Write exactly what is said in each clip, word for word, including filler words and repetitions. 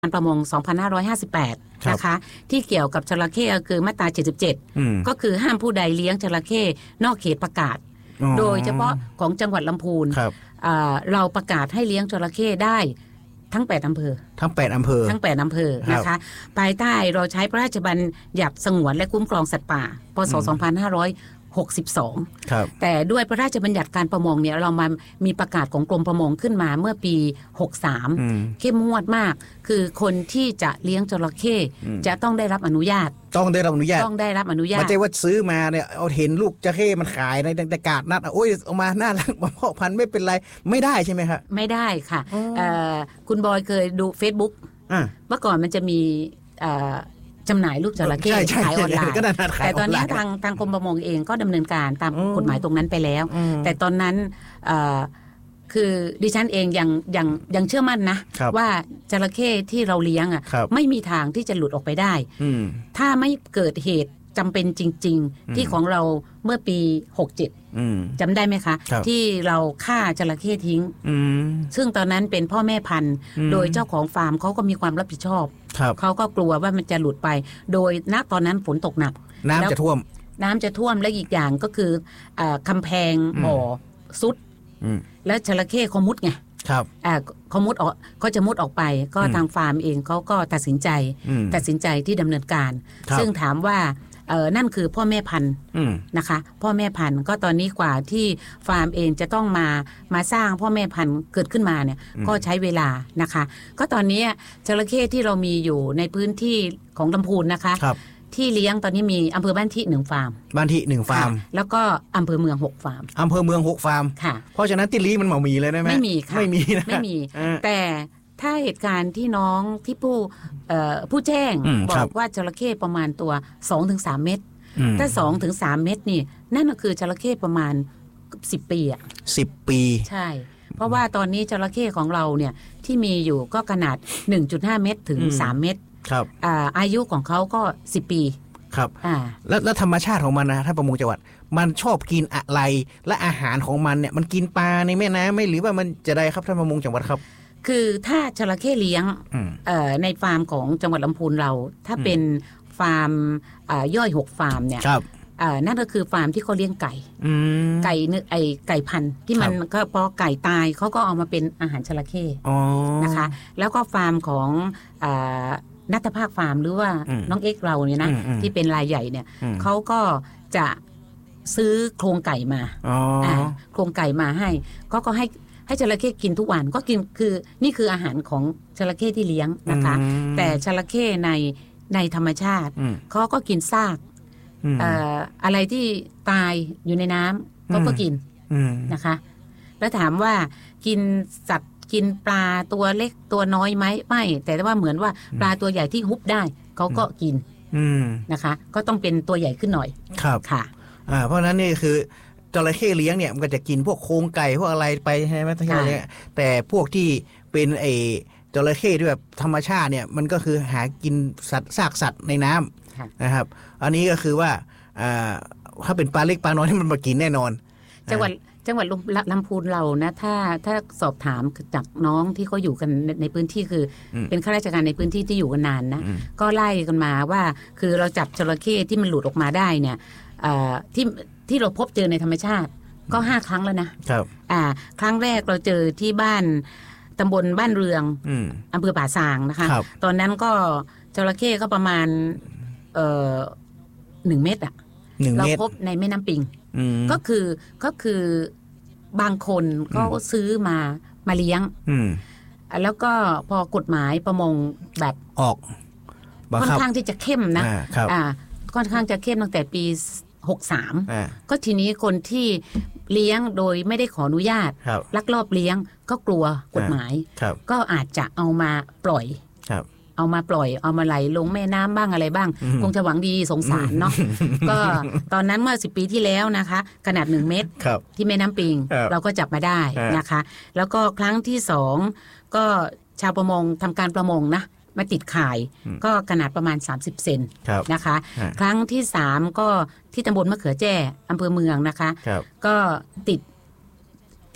การประมง สองพันห้าร้อยห้าสิบแปด นะคะที่เกี่ยวกับจระเข้ก็คือมาตรา เจ็ดสิบเจ็ด ก็คือห้ามผู้ใดเลี้ยงจระเข้นอกเขตประกาศโดยเฉพาะของจังหวัดลำพูนเราประกาศให้เลี้ยงจระเข้ได้ทั้งแปดอำเภอทั้งแปดอำเภอทั้งแปดอำเภอนะคะภายใต้เราใช้พระราชบัญญัติสงวนและคุ้มครองสัตว์ป่าพ.ศ. สองพันห้าร้อยหกสิบสองแต่ด้วยพระราชบัญญัติการประมงเนี่ยเรามามีประกาศของกรมประมงขึ้นมาเมื่อปีหกสามเข้มงวดมากคือคนที่จะเลี้ยงจระเข้จะต้องได้รับอนุญาตต้องได้รับอนุญาตต้องได้รับอนุญาตไม่ใช่ว่าซื้อมาเนี่ยเอาเห็นลูกจระเข้มันขายในแต่กาดนัดโอ้ยออกมาน่ารักมาเพาะพันธุ์ไม่เป็นไรไม่ได้ใช่ไหมครับไม่ได้ค่ะคุณบอยเคยดู Facebook เมื่อก่อนมันจะมีจำหน่ายลูกจระเข้ขายออนไลน์แต่ตอนนี้ทางทางกรมประมงเองก็ดำเนินการตามกฎหมายตรงนั้นไปแล้วแต่ตอนนั้นคือดิฉันเองยังยังยังเชื่อมั่นนะว่าจระเข้ที่เราเลี้ยงอ่ะไม่มีทางที่จะหลุดออกไปได้ถ้าไม่เกิดเหตุจำเป็นจริงๆที่ของเราเมื่อปีหกเจ็ดจำได้ไหมคะที่เราฆ่าจระเข้ทิ้งซึ่งตอนนั้นเป็นพ่อแม่พันธุ์โดยเจ้าของฟาร์มเขาก็มีความรับผิดชอบเขาก็กลัวว่ามันจะหลุดไปโดยณตอนนั้นฝนตกหนักน้ำจะท่วมน้ำจะท่วมและอีกอย่างก็คือคำแพงบ่อซุดแล้วจระเข้เขามุดไงครับอ่าเขามุดออกเขาจะมุดออกไปก็ทางฟาร์มเองเขาก็ตัดสินใจตัดสินใจที่ดำเนินการซึ่งถามว่าเออนั่นคือพ่อแม่พันธุ์นะคะพ่อแม่พันธุ์ก็ตอนนี้กว่าที่ฟาร์มเองจะต้องมามาสร้างพ่อแม่พันธุ์เกิดขึ้นมาเนี่ยก็ใช้เวลานะคะก็ตอนนี้จระเข้ที่เรามีอยู่ในพื้นที่ของลำพูนนะคะที่เลี้ยงตอนนี้มีอำเภอบ้านที่หนึ่งฟาร์มบ้านที่หนึ่งฟาร์มแล้วก็อำเภอเมืองหกฟาร์มอำเภอเมืองหกฟาร์มค่ะเพราะฉะนั้นที่ลี้มันไม่มีเลยนะแม่ไม่มีค่ะไม่มีนะไม่มีแต่ถ้าเหตุการณ์ที่น้องที่ผู้ผู้แจ้งบอกว่าจระเข้ประมาณตัว สองถึงสาม เมตรถ้า สองถึงสาม เมตรนี่นั่นก็คือจระเข้ประมาณสิบปีอ่ะสิบปีใช่เพราะว่าตอนนี้จระเข้ของเราเนี่ยที่มีอยู่ก็ขนาด หนึ่งจุดห้า เมตรถึงสาม เมตรครับอ่าอายุของเขาก็สิบปีครับอ่าแล้วแล้วธรรมชาติของมันนะถ้าประมงจังหวัดมันชอบกินอะไรและอาหารของมันเนี่ยมันกินปลาในแม่น้ำไม่หรือว่ามันจะได้ครับท่านประมงจังหวัดครับคือถ้าจระเข้เลี้ยงในฟาร์มของจังหวัดลำพูนเราถ้าเป็นฟาร์มย่อยหกฟาร์มเนี่ยนั่นก็คือฟาร์มที่เขาเลี้ยงไก่ไก่เนื้อไอไก่พันธุ์ที่มันก็พอไก่ตายเขาก็เอามาเป็นอาหารจระเข้นะคะแล้วก็ฟาร์มของนัทภาคฟาร์มหรือว่าน้องเอ็กเราเนี่ยนะที่เป็นรายใหญ่เนี่ยเขาก็จะซื้อโครงไก่มาโครงไก่มาให้ก็ก็ให้ให้จระเข้กินทุกวันก็กินคือนี่คืออาหารของจระเข้ที่เลี้ยงนะคะแต่จระเข้ในในธรรมชาติเขาก็กินซากอะไรที่ตายอยู่ในน้ำเขาก็กินนะคะแล้วถามว่ากินสัตว์กินปลาตัวเล็กตัวน้อยไหมไม่แต่ว่าเหมือนว่าปลาตัวใหญ่ที่ฮุบได้เขาก็กินนะคะก็ต้องเป็นตัวใหญ่ขึ้นหน่อยครับค่ะเพราะนั้นนี่คือจระเข้เลี้ยงเนี่ยมันก็จะกินพวกโครงไก่พวกอะไรไปใช่ไหมท่านอะไรเนี่ยแต่พวกที่เป็นไอ้จระเข้ด้วยแบบธรรมชาติเนี่ยมันก็คือหากินสัตว์ซากสัตว์ในน้ำนะครับอันนี้ก็คือว่าถ้าเป็นปลาเล็กปลาน้อยที่มันมากินแน่นอนจังหวัดจังหวัดลำพูนเรานะถ้าถ้าสอบถามจากน้องที่เขาอยู่กันในพื้นที่คือเป็นข้าราชการในพื้นที่ที่อยู่กันนานนะก็ไล่กันมาว่าคือเราจับจระเข้ที่มันหลุดออกมาได้เนี่ยที่ที่เราพบเจอในธรรมชาติก็ห้าครั้งแล้วนะครับอ่าครั้งแรกเราเจอที่บ้านตำบลบ้านเรืองอำเภอป่าซางนะคะตอนนั้นก็จระเข้ก็ประมาณเอ่อหนึ่งเมตรอ่ะเราพบในแม่น้ำปิงก็คือก็คือบางคนก็ซื้อมามาเลี้ยงแล้วก็พอกฎหมายประมงแบบออกค่อนข้างที่จะเข้มนะอ่าค่อนข้างจะเข้มตั้งแต่ปีหกสามก็ทีนี้คนที่เลี้ยงโดยไม่ได้ขออนุญาตลักลอบเลี้ยงก็กลัวกฎหมายก็อาจจะเอามาปล่อยเอามาปล่อยเอามาไหลลงแม่น้ำบ้างอะไรบ้างคงจะหวังดีสงสารเนาะก็ตอนนั้นเมื่อสิบปีที่แล้วนะคะขนาดหนึ่งเมตรที่แม่น้ำปิงเราก็จับมาได้นะคะแล้วก็ครั้งที่สองก็ชาวประมงทำการประมงนะมาติดข่ายก็ขนาดประมาณสามสิบเซนนะคะครั้งที่สามก็ที่ตำบลมะเขือแจ้อำเภอเมืองนะคะก็ติดติด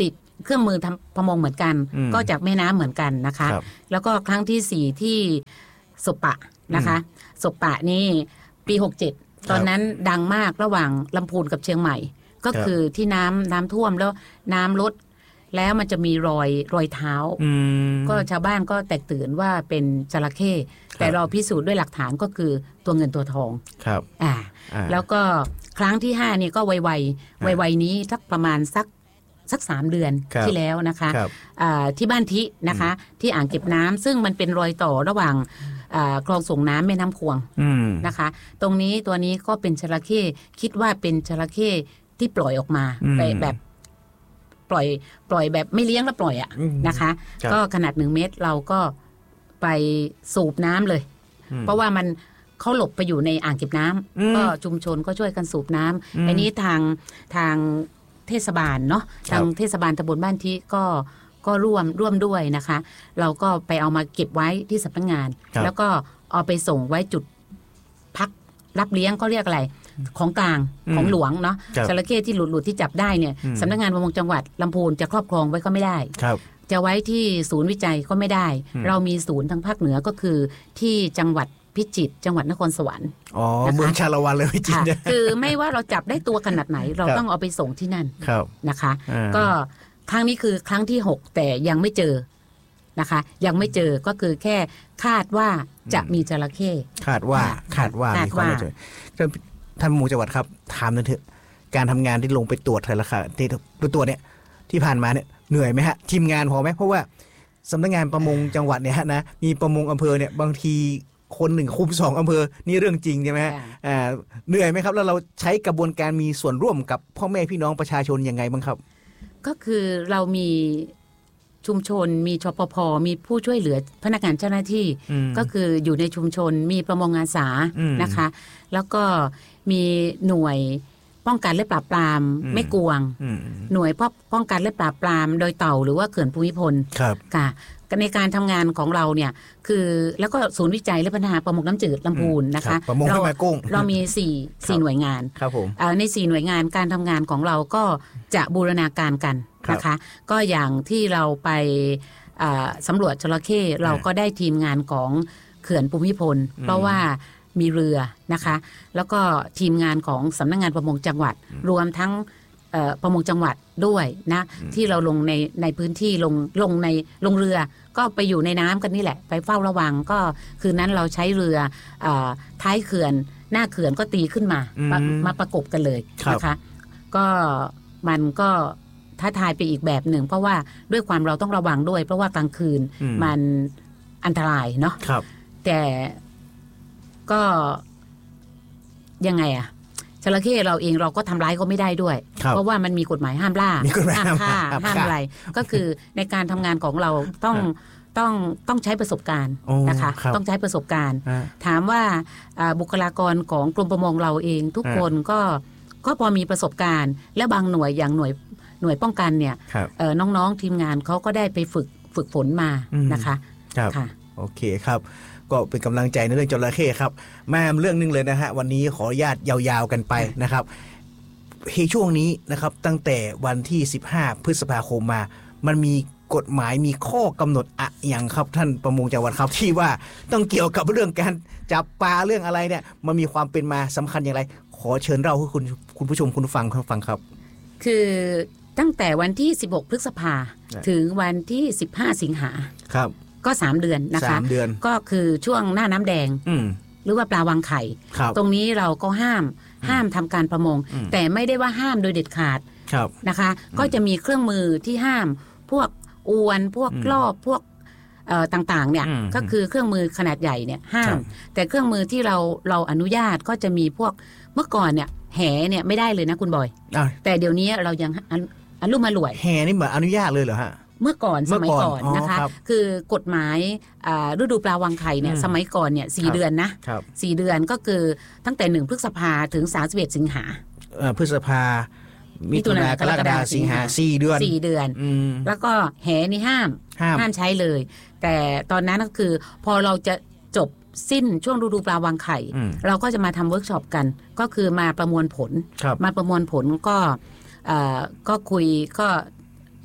เครื่องมือทำประมงเหมือนกันก็จากแม่น้ำเหมือนกันนะคะแล้วก็ครั้งที่สี่ที่ศพปะนะคะศพปะนี่ปีหกเจ็ดตอนนั้นดังมากระหว่างลำพูนกับเชียงใหม่ก็คือที่น้ำน้ำท่วมแล้วน้ำลดแล้วมันจะมีรอยรอยเท้าก็ชาวบ้านก็แตกตื่นว่าเป็นจระเข้แต่เราพิสูจน์ด้วยหลักฐานก็คือตัวเงินตัวทองครับอ่าแล้วก็ครั้งที่ห้านี่ก็ไวๆไวๆนี้สักประมาณสักสักสามเดือนที่แล้วนะคะที่บ้านทินะคะที่อ่างเก็บน้ำซึ่งมันเป็นรอยต่อระหว่างคลองส่งน้ำแม่น้ำควงนะคะตรงนี้ตัวนี้ก็เป็นจระเข้คิดว่าเป็นจระเข้ที่ปล่อยออกมาแบบปล่อยปล่อยแบบไม่เลี้ยงแล้วปล่อยอ่ะนะคะก็ขนาดหนึ่งเมตรเราก็ไปสูบน้ำเลยเพราะว่ามันเขาหลบไปอยู่ในอ่างเก็บน้ำก็ชุมชนก็ช่วยกันสูบน้ำอันนี้ทางทางเทศบาลเนาะทางเทศบาลตำบลบ้านทิก็ก็ร่วมร่วมด้วยนะคะเราก็ไปเอามาเก็บไว้ที่สำนักงานแล้วก็เอาไปส่งไว้จุดพักรับเลี้ยงก็เรียกอะไรของกลางของหลวงเนาะจระเข้ที่หลุดหลุดที่จับได้เนี่ยสำนักงานประมงจังหวัดลำพูนจะครอบครองไว้ก็ไม่ได้จะไว้ที่ศูนย์วิจัยก็ไม่ได้เรามีศูนย์ทางภาคเหนือก็คือที่จังหวัดพิจิตรจังหวัดนครสวรรค์อ๋อเมืองชาละวันเลยพิจิตรคือไม่ว่าเราจับได้ตัวขนาดไหนเราต้องเอาไปส่งที่นั่นนะคะก็ครั้งนี้คือครั้งที่หกแต่ยังไม่เจอนะคะยังไม่เจอก็คือแค่คาดว่าจะมีจระเข้คาดว่าคาดว่ามีความเจอท่านหมู่จังหวัดครับถามหน่อยเถอะการทำงานที่ลงไปตรวจแต่ละค่ะที่ตัวเนี่ยที่ผ่านมาเนี่ยเหนื่อยไหมฮะทีมงานพอไหมเพราะว่าสำนักงานประมงจังหวัดเนี่ยนะมีประมงอำเภอเนี่ยบางทีคนหนึ่งคุมสองอำเภอนี่เรื่องจริงใช่ไหมฮะเหนื่อยไหมครับแล้วเราใช้กระบวนการมีส่วนร่วมกับพ่อแม่พี่น้องประชาชนยังไงบ้างครับก็คือเรามีชุมชนมีชปภมีผู้ช่วยเหลือพนักงานเจ้าหน้าที่ก็คืออยู่ในชุมชนมีประมงอาสานะคะแล้วก็มีหน่วยป้องกันและปราบปรามไม่กวงหน่วยป้องกันและปราบปรามโดยเต่าหรือว่าเขื่อนภูมิพลค่ะในการทำงานของเราเนี่ยคือแล้วก็ศูนย์วิจัยและพัฒนาประมงน้ำจืดลำพูนนะคะเราเรามีสี่สี่หน่วยงานในสี่หน่วยงานการทำงานของเราก็จะบูรณาการกันนะคะก็อย่างที่เราไปสำรวจจระเข้เราก็ได้ทีมงานของเขื่อนภูมิพลเพราะว่ามีเรือนะคะแล้วก็ทีมงานของสำนักงานประมงจังหวัดรวมทั้งประมงจังหวัดด้วยนะที่เราลงในในพื้นที่ลงลงในลงเรือก็ไปอยู่ในน้ำกันนี่แหละไปเฝ้าระวังก็คืนนั้นเราใช้เรือท้ายเขื่อนหน้าเขื่อนก็ตีขึ้นมามาประกบกันเลยนะคะก็มันก็ท้าทายไปอีกแบบหนึ่งเพราะว่าด้วยความเราต้องระวังด้วยเพราะว่ากลางคืนมันอันตรายเนาะแต่ก็ยังไงอะจระเข้เราเองเราก็ทำร้ายก็ไม่ได้ด้วยเพราะว่ามันมีกฎหมายห้ามล่าห้ามฆ่าห้ามอะไรก็คือในการทำงานของเราต้องต้องต้องใช้ประสบการณ์นะคะต้องใช้ประสบการณ์ถามว่าบุคลากรของกรมประมงเราเองทุกคนก็ก็พอมีประสบการณ์และบางหน่วยอย่างหน่วยหน่วยป้องกันเนี่ยน้องๆทีมงานเขาก็ได้ไปฝึกฝึกฝนมานะคะค่ะโอเคครับก็เป็นกำลังใจในเรื่องจระเข้ครับมาเรื่องนึงเลยนะฮะวันนี้ขออนุญาตยาวๆกันไปนะครับในช่วงนี้นะครับตั้งแต่วันที่สิบห้าพฤษภาคมมามันมีกฎหมายมีข้อกำหนดอะอย่างครับท่านประมงจังหวัดครับที่ว่าต้องเกี่ยวกับเรื่องการจับปลาเรื่องอะไรเนี่ยมันมีความเป็นมาสำคัญอย่างไรขอเชิญเล่าให้คุณคุณผู้ชมคุณผู้ฟังฟังครับคือตั้งแต่วันที่สิบหกพฤษภาถึงวันที่สิบห้าสิงหาครับก็สามเดือนนะคะก็คือช่วงหน้าน้ำแดงหรือว่าปลาวางไข่ตรงนี้เราก็ห้ามห้ามทำการประมงแต่ไม่ได้ว่าห้ามโดยเด็ดขาดนะคะก็จะมีเครื่องมือที่ห้ามพวกอวนพวกรอบพวกต่างๆเนี่ยก็คือเครื่องมือขนาดใหญ่เนี่ยห้ามแต่เครื่องมือที่เราเราอนุญาตก็จะมีพวกเมื่อก่อนเนี่ยแหเนี่ยไม่ได้เลยนะคุณบอยแต่เดี๋ยวนี้เรายังอนุมาหลวยแหนี่เหมือนอนุญาตเลยเหรอฮะเมื่อก่อนสมัยก่อนนะคะคือกฎหมายฤดูปลาวางไข่เนี่ยสมัยก่อนเนี่ยสี่เดือนนะสี่เดือนก็คือตั้งแต่หนึ่งพฤษภาถึงสามสิบเอ็ดสิงหาพฤษภามิถุนากรกฎาสิงหาสี่เดือนสี่เดือนแล้วก็แหนี่ห้ามห้ามใช้เลยแต่ตอนนั้นก็คือพอเราจะจบสิ้นช่วงฤดูปลาวางไข่เราก็จะมาทำเวิร์กช็อปกันก็คือมาประมวลผลมาประมวลผลก็ก็คุยก็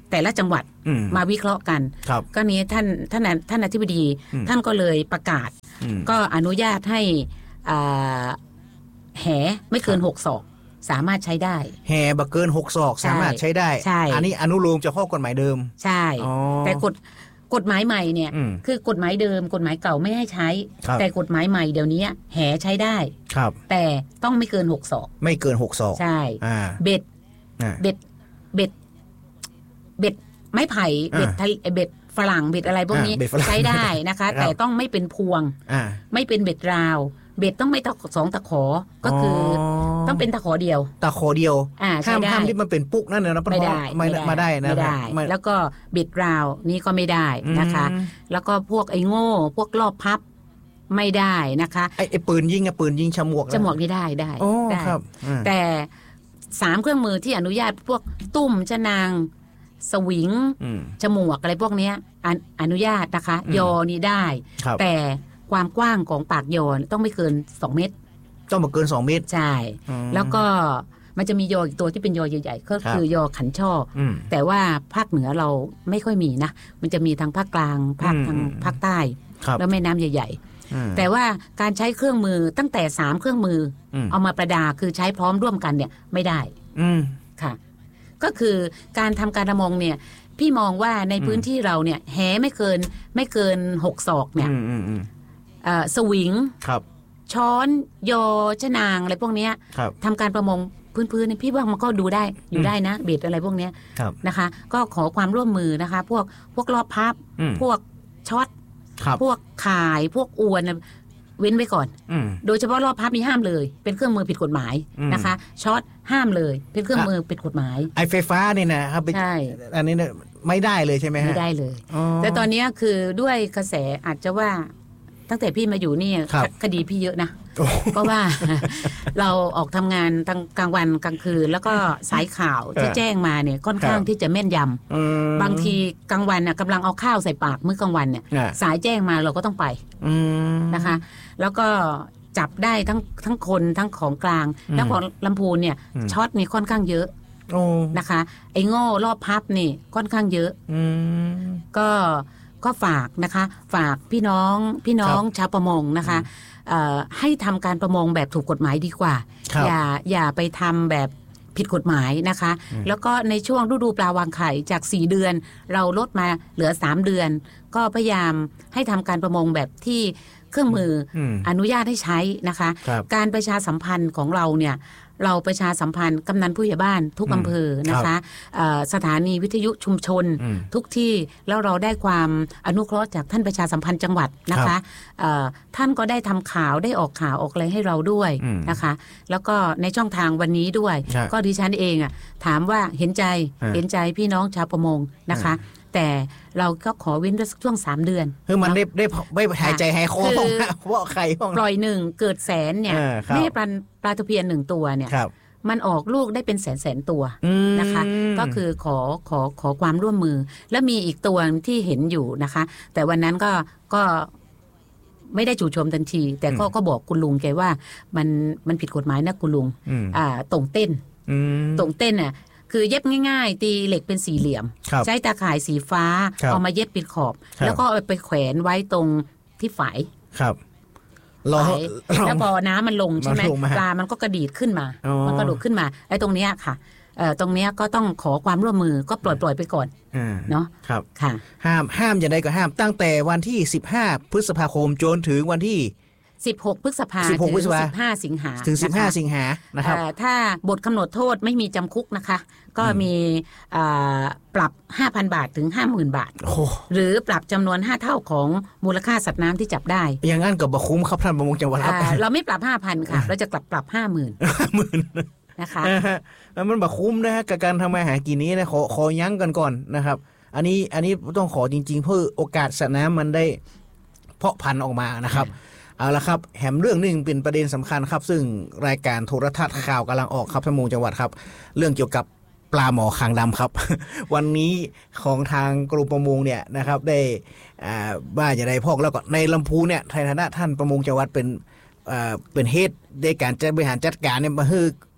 แต่ละจังหวัดมาวิเคราะห์กันก็นี้ท่านท่านท่านอธิบดีท่านก็เลยประกาศก็อนุญาตให้แหไม่เกินหกศอกสามารถใช้ได้แห่บ่เกินหกศอกสามารถใช้ได้อันนี้อนุโลมจากข้อกฎหมายเดิมใช่แต่กฎกฎหมายใหม่เนี่ยคือกฎหมายเดิมกฎหมายเก่าไม่ให้ใช้แต่กฎหมายใหม่เดี๋ยวนี้แห่ใช้ได้แต่ต้องไม่เกินหกศอกไม่เกินหกศอกใช่เบ็ดเบ็ดเบ็ดเบ็ดไม้ไผ่เบ็ดเบ็ดฝรั่งเบ็ดอะไรพวกนี้ใช้ได้นะคะแต่ต้องไม่เป็นพวงไม่เป็นเบ็ดราวเบ็ดต้องไม่ตะสองตะขอก็คือต้องเป็นตะขอเดียวตะขอเดียวห้ามห้ามที่มันเป็นปุ๊กนั่นนะไม่ได้ไม่มาได้นะไม่ได้แล้วก็เบ็ดราวนี่ก็ไม่ได้นะคะแล้วก็พวกไอ้โง่พวกรอบพับไม่ได้นะคะไอ้ปืนยิงอะปืนยิงฉมวกฉมวกนี่ได้ได้ได้แต่สามเครื่องมือที่อนุญาตพวกตุ้มชนางสวิงฉมวกอะไรพวกนี้อนุญาตนะคะยอนี่ได้แต่ความกว้างของปากยอต้องไม่เกินสองเมตรต้องไม่เกินสองเมตรใช่แล้วก็มันจะมียออีกตัวที่เป็นยอใหญ่ๆก็คือยอขันช่อแต่ว่าภาคเหนือเราไม่ค่อยมีนะมันจะมีทางภาคกลางภาคทางภาคใต้แล้วแม่น้ำใหญ่ๆแต่ว่าการใช้เครื่องมือตั้งแต่สามเครื่องมือเอามาประดาคือใช้พร้อมร่วมกันเนี่ยไม่ได้ค่ะก็คือการทำการประมงเนี่ยพี่มองว่าในพื้นที่เราเนี่ยแหไม่เกินไม่เกินหกศอกเนี่ยสวิงช้อนยอชนางอะไรพวกนี้ทำการประมงพื้นๆนี่พี่ว่ามันก็ดูได้อยู่ได้นะเบ็ดอะไรพวกนี้นะคะก็ขอความร่วมมือนะคะพวกพวกรอบพับพวกช็อตพวกข่ายพวกอวนเว้นไว้ก่อนโดยเฉพาะรอบพับนี่ห้ามเลยเป็นเครื่องมือผิดกฎหมายนะคะช็อตห้ามเลยเป็นเครื่องมือผิดกฎหมายไอไฟฟ้านี่นะครับใช่อันนี้เนี่ยไม่ได้เลยใช่ไหมฮะไม่ได้เลยแต่ตอนนี้คือด้วยกระแสอาจจะว่าตั้งแต่พี่มาอยู่นี่คดีพี่เยอะนะเพราะว่าเราออกทำงานทั้งกลางวันกลางคืนแล้วก็สายข่าวที่แจ้งมาเนี่ยค่อนข้างที่จะแม่นยำบางทีกลางวันน่ะกำลังเอาข้าวใส่ปากมื้อกลางวันเนี่ยสายแจ้งมาเราก็ต้องไปนะคะแล้วก็จับได้ทั้งทั้งคนทั้งของกลางแล้วของลำพูนเนี่ยช็อตนี่ค่อนข้างเยอะนะคะไอ้โง่รอบพับนี่ค่อนข้างเยอะก็ก็ฝากนะคะฝากพี่น้องพี่น้องชาวประมงนะคะให้ทำการประมงแบบถูกกฎหมายดีกว่าอย่าอย่าไปทำแบบผิดกฎหมายนะคะแล้วก็ในช่วงฤดูปลาวางไข่จากสี่เดือนเราลดมาเหลือสามเดือนก็พยายามให้ทำการประมงแบบที่เครื่องมืออนุญาตให้ใช้นะคะการประชาสัมพันธ์ของเราเนี่ยเราประชาสัมพันธ์กำนันผู้ใหญ่บ้านทุกอำเภอนะคะสถานีวิทยุชุมชนทุกที่แล้วเราได้ความอนุเคราะห์จากท่านประชาสัมพันธ์จังหวัดนะคะท่านก็ได้ทำข่าวได้ออกข่าวออกอะไรให้เราด้วยนะคะแล้วก็ในช่องทางวันนี้ด้วยก็ดิฉันเองอ่ะถามว่าเห็นใจเห็นใจพี่น้องชาวประมงนะคะแต่เราก็ขอเว้นด้วยช่วงสามเดือนคือมันได้ได้ไม่หายใจหายคอเพราะใครปล่อยหนึ่งเกิดแสนเนี่ยแม่ปลาปลาตะเพียนหนึ่งตัวเนี่ยมันออกลูกได้เป็นแสนแสนตัวนะคะก็คือขอขอขอความร่วมมือแล้วมีอีกตัวที่เห็นอยู่นะคะแต่วันนั้นก็ก็ไม่ได้จู่โจมทันทีแต่ก็ก็บอกคุณลุงแกว่ามันมันผิดกฎหมายนะคุณลุงอ่าตรงเต้นตรงเต้นเนี่ยคือเย็บง่ายๆตีเหล็กเป็นสี่เหลี่ยมใช้ตาข่ายสีฟ้าเอามาเย็บปิดขอบแล้วก็ไปแขวนไว้ตรงที่ฝายครับแล้วพอน้ำมันลงใช่ไหมปลามันก็กระดีดขึ้นมามันกระโดดขึ้นมาไอ้ตรงเนี้ยค่ะเอ่อตรงเนี้ยก็ต้องขอความร่วมมือก็ปล่อยปล่อยไปก่อนเนาะครับค่ะห้ามห้ามอย่างไรก็ห้ามตั้งแต่วันที่สิบห้าพฤษภาคมจนถึงวันที่สิบหกพฤษภาถึงสิบห้าสิงหาถึงสิบห้าสิงหานะครับถ้าบทกำหนดโทษไม่มีจำคุกนะคะก็มีปรับ ห้าพัน บาทถึง ห้าหมื่น บาทหรือปรับจำนวนห้าเท่าของมูลค่าสัตว์น้ำที่จับได้อย่างนั้นก็บ่คุ้มครับท่านประมงจังหวัดครับเราไม่ปรับ ห้าพัน ค่ะเราจะกลับปรับ ห้าหมื่นห้าหมื่นนะคะมันบ่คุ้มนะฮะกับการทำมาหากินนี้นะขอขอยั้งกันก่อนนะครับอันนี้อันนี้ต้องขอจริงๆเพื่อโอกาสสัตว์น้ำมันได้เพาะพันธุ์ออกมานะครับเอาละครับแหมเรื่องนึงเป็นประเด็นสำคัญครับซึ่งรายการโทรทัศน์ข่าวกำลังออกครับท่านประมงจังหวัดครับเรื่องเกี่ยวกับปลาหมอคางดำครับ วันนี้ของทางกรมประมงเนี่ยนะครับได้อ่าว่าจะได้พอกแล้วก็ในลำพูนเนี่ยในฐานะท่านประมงจังหวัดเป็นอ่าเป็นเฮดในการจะบริหารจัดการเนี่ยมาฮือ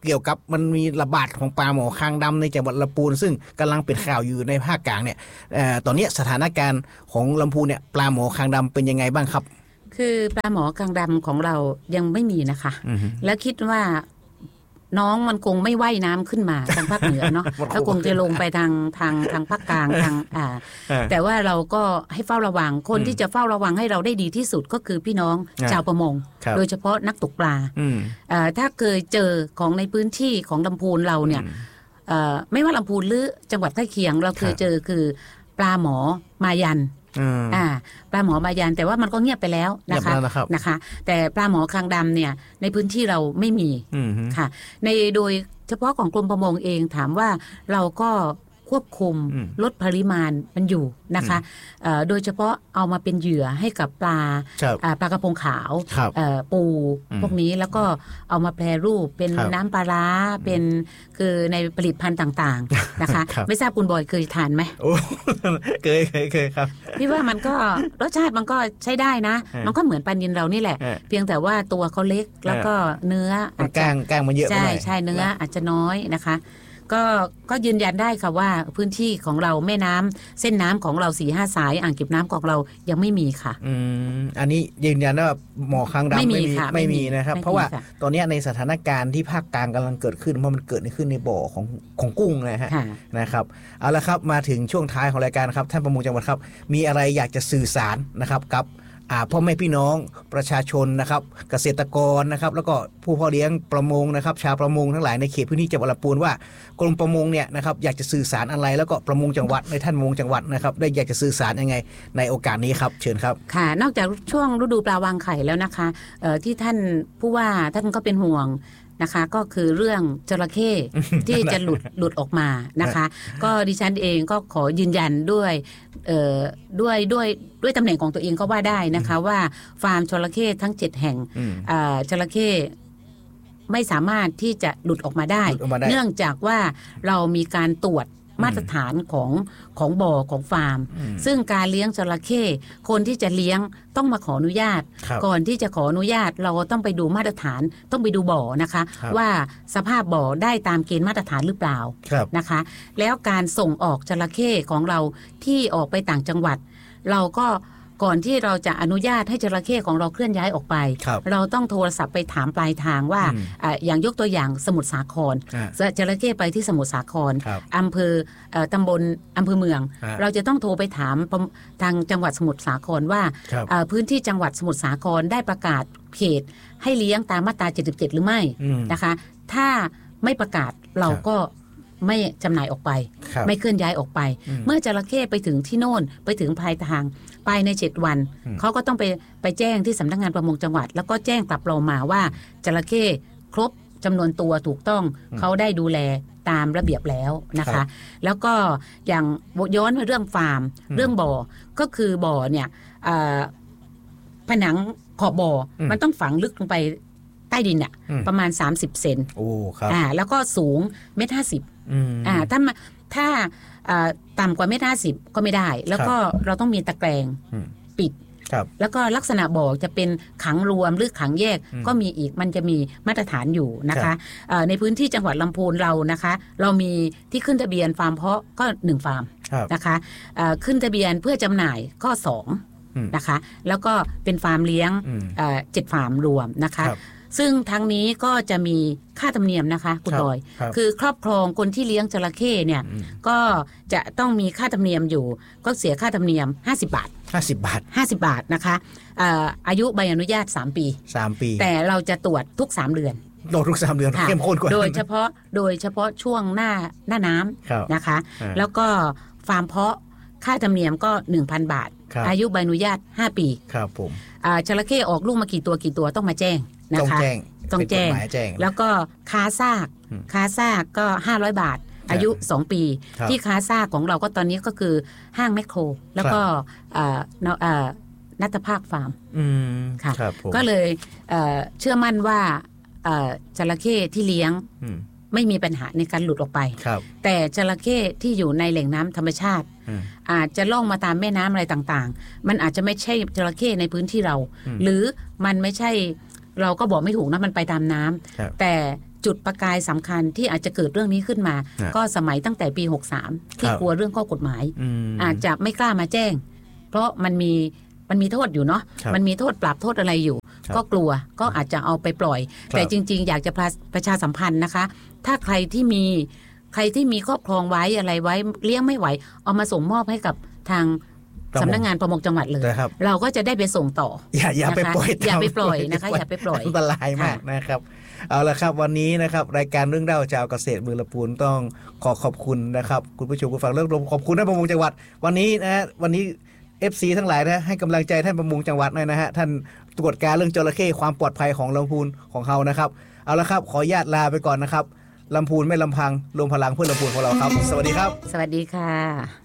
เกี่ยวกับมันมีระบาดของปลาหมอคางดำในจังหวัดลำพูนซึ่งกำลังเป็นข่าวอยู่ในภาคกลางเนี่ยเอ่อตอนนี้สถานการณ์ของลำพูนเนี่ยปลาหมอคางดำเป็นยังไงบ้างครับคือปลาหมอคางดำของเรายังไม่มีนะคะแล้วคิดว่าน้องมันคงไม่ว่ายน้ำขึ้นมาทางภาคเหนือเนาะแล้วคงจะลงไปทางทางทางภาคกลางทางอ่าแต่ว่าเราก็ให้เฝ้าระวังคนที่จะเฝ้าระวังให้เราได้ดีที่สุดก็คือพี่น้องชาวประมงโดยเฉพาะนักตกปลาถ้าเคยเจอของในพื้นที่ของลำพูนเราเนี่ยไม่ว่าลำพูนหรือจังหวัดใกล้เคียงเราเคยเจอคือปลาหมอมายันอ่าปลาหมอมายันแต่ว่ามันก็เงียบไปแล้วนะคะนะคะแต่ปลาหมอคางดำเนี่ยในพื้นที่เราไม่มีค่ะในโดยเฉพาะของกรมประมงเองถามว่าเราก็ควบคุมลดปริมาณมันอยู่นะคะโดยเฉพาะเอามาเป็นเหยื่อให้กับปลาปลากระพงขาวปูพวกนี้แล้วก็เอามาแปรรูปเป็นน้ำปลาร้าเป็นคือในผลิตภัณฑ์ต่างๆนะคะไม่ทราบคุณบอยเคยทานไหมโอ้เคยเคยเคยครับพี่ว่ามันก็รสชาติมันก็ใช้ได้นะมันก็เหมือนปลานิลเรานี่แหละเพียงแต่ว่าตัวเขาเล็กแล้วก็เนื้ออาจจะก้างก้างมันเยอะใช่ใช่เนื้ออาจจะน้อยนะคะก็ก็ยืนยันได้ค่ะว่าพื้นที่ของเราแม่น้ำเส้นน้ำของเราสี่ห้าสายอ่างเก็บน้ำของเรายังไม่มีค่ะอืมอันนี้ยืนยันว่าหมอคางดำไม่มีไม่มีนะครับเพราะว่าตอนนี้ในสถานการณ์ที่ภาคกลางกำลังเกิดขึ้นเพราะมันเกิดขึ้นในบ่อของของกุ้งนะฮะนะครับเอาละครับมาถึงช่วงท้ายของรายการครับท่านประมงจังหวัดครับมีอะไรอยากจะสื่อสารนะครับกับพ่อแม่พี่น้องประชาชนนะครับเกษตรกรนะครับแล้วก็ผู้พ่อเลี้ยงประมงนะครับชาวประมงทั้งหลายในเขตพื้นที่จังหวัดลำพูนว่ากรมประมงเนี่ยนะครับอยากจะสื่อสารอะไรแล้วก็ประมงจังหวัดในท่านประมงจังหวัดนะครับได้อยากจะสื่อสารยังไงในโอกาสนี้ครับเชิญครับค่ะนอกจากช่วงฤดูปลาวางไข่แล้วนะคะที่ท่านผู้ว่าท่านก็เป็นห่วงนะคะก็คือเรื่องจระเข้ที่จะหลุดหลุดออกมานะคะก็ดิฉันเองก็ขอยืนยันด้วยด้วยด้วยด้วยตำแหน่งของตัวเองก็ว่าได้นะคะว่าฟาร์มจระเข้ทั้งเจ็ดแห่งจระเข้ไม่สามารถที่จะหลุดออกมาได้เนื่องจากว่าเรามีการตรวจมาตรฐานของของบ่อของฟาร์มซึ่งการเลี้ยงจระเข้คนที่จะเลี้ยงต้องมาขออนุญาตก่อนที่จะขออนุญาตเราต้องไปดูมาตรฐานต้องไปดูบ่อนะคะว่าสภาพบ่อได้ตามเกณฑ์มาตรฐานหรือเปล่านะคะแล้วการส่งออกจระเข้ของเราที่ออกไปต่างจังหวัดเราก็ก่อนที่เราจะอนุญาตให้จระเข้ของเราเคลื่อนย้ายออกไปเราต้องโทรศัพท์ไปถามปลายทางว่า อ, อย่างยกตัวอย่างสมุทรสาครจระเข้ไปที่สมุทรสาครอำเภอตำบลอำเภอเมืองเราจะต้องโทรไปถามทางจังหวัดสมุทรสาครว่าพื้นที่จังหวัดสมุทรสาครได้ประกาศเขตให้เลี้ยงตามมาตราเจ็ดสิบเจ็ดหรือไม่นะคะถ้าไม่ประกาศเราก็ไม่จำหน่ายออกไปไม่เคลื่อนย้ายออกไปเมื่อจระเข้ไปถึงที่โน่นไปถึงปลายทางภายในเจ็ดวันเขาก็ต้องไปไปแจ้งที่สำนักงานประมงจังหวัดแล้วก็แจ้งกลับเรามาว่าจระเข้ครบจำนวนตัวถูกต้องเขาได้ดูแลตามระเบียบแล้วนะคะแล้วก็อย่างย้อนไปเรื่องฟาร์มเรื่องบ่อก็คือบ่อเนี่ยผนังขอบบ่อมันต้องฝังลึกลงไปใต้ดินเนี่ยประมาณสามสิบเซนโอ้ครับอ่าแล้วก็สูงเมตรห้าสิบอ่าถ้าถ้าต่ำกว่าเมตรห้าสิบก็ไม่ได้แล้วก็เราต้องมีตะแกรงปิดแล้วก็ลักษณะบ่อจะเป็นขังรวมหรือขังแยกก็มีอีกมันจะมีมาตรฐานอยู่นะคะในพื้นที่จังหวัดลำพูนเรานะคะเรามีที่ขึ้นทะเบียนฟาร์มเพาะก็หนึ่งฟาร์มนะคะขึ้นทะเบียนเพื่อจำหน่ายก็สองนะคะแล้วก็เป็นฟาร์มเลี้ยงเจ็ดฟาร์มรวมนะคะซึ่งทั้งนี้ก็จะมีค่าธรรมเนียมนะคะคุณบอยคือครอบครองคนที่เลี้ยงจระเข้เนี่ยก็จะต้องมีค่าธรรมเนียมอยู่ก็เสียค่าธรรมเนียมห้าสิบบาทห้าสิบบาทห้าสิบบาทนะคะอายุใบอนุญาตสามปีสามปีแต่เราจะตรวจทุกสามเดือนตรวจทุกสามเดือนเข้มข้นกว่าโดยเฉพาะโดยเฉพาะช่วงหน้าหน้าน้ำนะคะแล้วก็ฟาร์มเพาะค่าธรรมเนียมก็ หนึ่งพัน บาทอายุใบอนุญาตห้าปีครับผมจระเข้ออกลูกมากี่ตัวกี่ตัวต้องมาแจ้งนะคะต้องแจ้งแล้วก็ค้าซากค้าซากก็ห้าร้อยบาทอายุสองปีที่ค้าซากของเราก็ตอนนี้ก็คือห้างแมคโครแล้วก็นัตภาคฟาร์มค่ะก็เลยเชื่อมั่นว่าจระเข้ที่เลี้ยงไม่มีปัญหาในการหลุดออกไปแต่จระเข้ที่อยู่ในแหล่งน้ำธรรมชาติอาจจะล่องมาตามแม่น้ำอะไรต่างๆมันอาจจะไม่ใช่จระเข้ในพื้นที่เราหรือมันไม่ใช่เราก็บอกไม่ถูกนะมันไปตามน้ำแต่จุดประกายสำคัญที่อาจจะเกิดเรื่องนี้ขึ้นมาก็สมัยตั้งแต่ปีหกสามที่กลัวเรื่องข้อกฎหมายอาจจะไม่กล้ามาแจ้งเพราะมันมีมันมีโทษอยู่เนาะมันมีโทษปรับโทษอะไรอยู่ก็กลัวก็อาจจะเอาไปปล่อยแต่จริงๆอยากจะประชาสัมพันธ์นะคะถ้าใครที่มีใครที่มีครอบครองไว้อะไรไว้เลี้ยงไม่ไหวเอามาส่งมอบให้กับทางสำนักงานประมงจังหวัดเลยเราก็จะได้ไปส่งต่ออย่าอย่าไปปล่อยอย่าไปปล่อยนะคะอย่าไปปล่อยอันตรายมากนะครับเอาละครับวันนี้นะครับรายการเรื่องเล่าชาวเกษตรเมืองลำพูนต้องขอขอบคุณนะครับคุณผู้ชมผู้ฟังเรื่องรวมขอบคุณท่านประมงจังหวัดวันนี้นะฮะวันนี้ เอฟ ซี ทั้งหลายนะให้กำลังใจท่านประมงจังหวัดหน่อยนะฮะท่านตรวจการเรื่องจระเข้ความปลอดภัยของลำพูนของเขานะครับเอาละครับขออนุญาตลาไปก่อนนะครับลำพูนไม่ลำพังรวมพลังเพื่อลำพูนของเราครับสวัสดีครับสวัสดีค่ะ